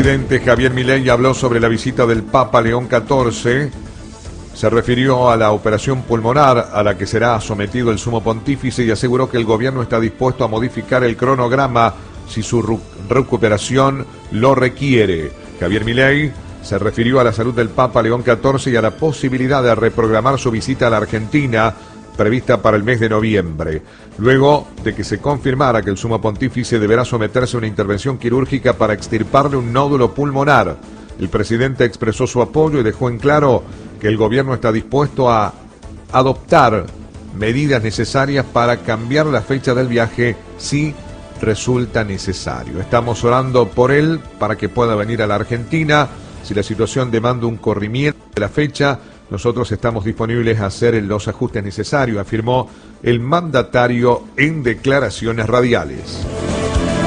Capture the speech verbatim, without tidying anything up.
presidente Javier Milei habló sobre la visita del Papa León catorce. Se refirió a la operación pulmonar a la que será sometido el sumo pontífice y aseguró que el gobierno está dispuesto a modificar el cronograma si su recuperación lo requiere. Javier Milei se refirió a la salud del Papa León catorce y a la posibilidad de reprogramar su visita a la Argentina prevista para el mes de noviembre, luego de que se confirmara que el sumo pontífice deberá someterse a una intervención quirúrgica para extirparle un nódulo pulmonar. El presidente expresó su apoyo y dejó en claro que el gobierno está dispuesto a adoptar medidas necesarias para cambiar la fecha del viaje si resulta necesario. Estamos orando por él para que pueda venir a la Argentina. Si la situación demanda un corrimiento de la fecha, nosotros estamos disponibles a hacer los ajustes necesarios, afirmó el mandatario en declaraciones radiales.